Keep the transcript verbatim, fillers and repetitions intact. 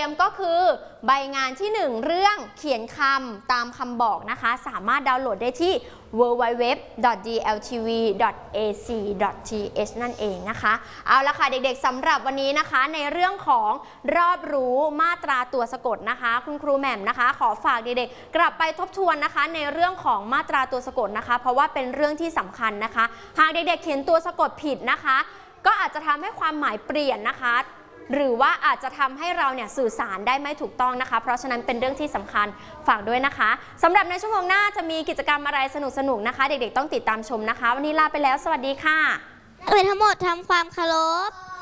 มก็คือใบงานที่หนึ่งเรื่องเขียนคำตามคำบอกนะคะสามารถดาวน์โหลดได้ที่ ดับเบิลยู ดับเบิลยู ดับเบิลยู ดอท ดี แอล ที วี ดอท เอ ซี ดอท ที เอช นั่นเองนะคะเอาละค่ะเด็กๆสำหรับวันนี้นะคะในเรื่องของรอบรู้มาตราตัวสะกดนะคะคุณครูแหม่มนะคะขอฝากเด็กๆกลับไปทบทวนนะคะในเรื่องของมาตราตัวสะกดนะคะเพราะว่าเป็นเรื่องที่สำคัญนะคะหากเด็กๆเขียนตัวสะกดผิดนะคะก็อาจจะทำให้ความหมายเปลี่ยนนะคะหรือว่าอาจจะทำให้เราเนี่ยสื่อสารได้ไม่ถูกต้องนะคะเพราะฉะนั้นเป็นเรื่องที่สำคัญฝากด้วยนะคะสำหรับในชั่วโมงหน้าจะมีกิจกรรมอะไรสนุกๆนะคะเด็กๆต้องติดตามชมนะคะวันนี้ลาไปแล้วสวัสดีค่ะนักเรียนทั้งหมดทำความเคารพ